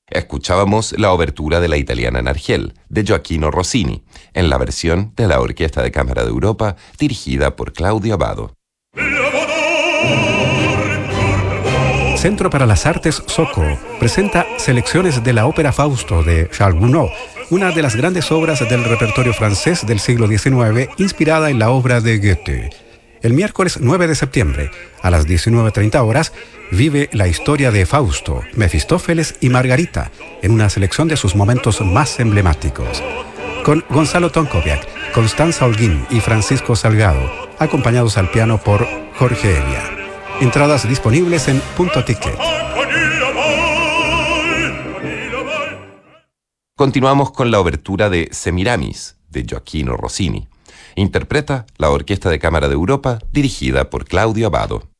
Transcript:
Escuchábamos la obertura de La italiana en Argel, de Gioachino Rossini, en la versión de la Orquesta de Cámara de Europa, dirigida por Claudio Abbado. Centro para las Artes Soco presenta selecciones de la ópera Fausto de Charles Gounod, una de las grandes obras del repertorio francés del siglo XIX, inspirada en la obra de Goethe. El miércoles 9 de septiembre, a las 19:30 horas, vive la historia de Fausto, Mefistófeles y Margarita, en una selección de sus momentos más emblemáticos. Con Gonzalo Tonkoviak, Constanza Holguín y Francisco Salgado, acompañados al piano por Jorge Elia. Entradas disponibles en Punto Ticket. Continuamos con la obertura de Semiramis, de Gioachino Rossini. Interpreta la Orquesta de Cámara de Europa, dirigida por Claudio Abbado.